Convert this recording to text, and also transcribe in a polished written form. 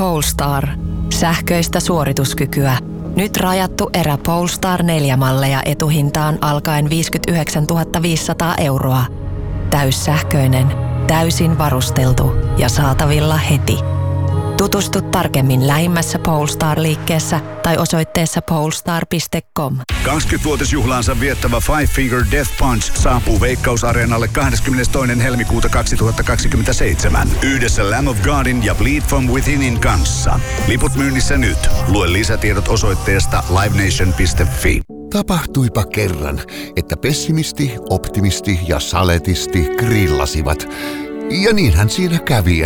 Polestar. Sähköistä suorituskykyä. Nyt rajattu erä Polestar 4-malleja etuhintaan alkaen 59 500 €. Täyssähköinen, täysin varusteltu ja saatavilla heti. Tutustu tarkemmin lähimmässä Polestar-liikkeessä tai osoitteessa polestar.com. 20-vuotisjuhlaansa viettävä Five Finger Death Punch saapuu Veikkaus-areenalle 22. helmikuuta 2027. Yhdessä Lamb of Godin ja Bleed From Withinin kanssa. Liput myynnissä nyt. Lue lisätiedot osoitteesta livenation.fi. Tapahtuipa kerran, että pessimisti, optimisti ja saletisti grillasivat. Ja niinhän siinä kävi.